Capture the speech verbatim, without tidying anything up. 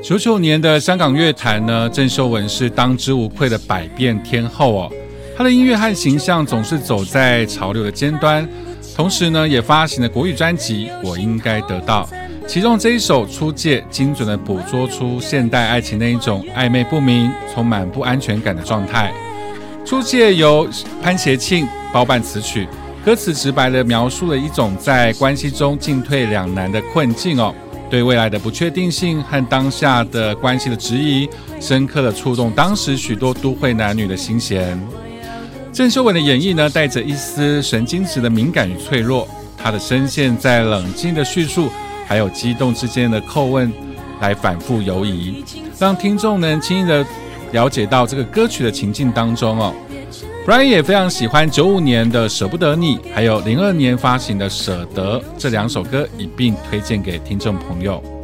九九年的香港乐坛呢，郑秀文是当之无愧的百变天后哦。她的音乐和形象总是走在潮流的尖端，同时呢，也发行了国语专辑《我应该得到》，其中这一首《出界》精准的捕捉出现代爱情那一种暧昧不明、充满不安全感的状态。《出界》由潘协庆包办词曲，歌词直白的描述了一种在关系中进退两难的困境哦。对未来的不确定性和当下的关系的质疑，深刻的触动当时许多都会男女的心弦。郑秀文的演绎呢，带着一丝神经质的敏感与脆弱，她的声线在冷静的叙述还有激动之间的叩问来反复游移，让听众能轻易的了解到这个歌曲的情境当中哦。Brian 也非常喜欢九五年的《舍不得你》，还有零二年发行的《舍得》这两首歌，一并推荐给听众朋友。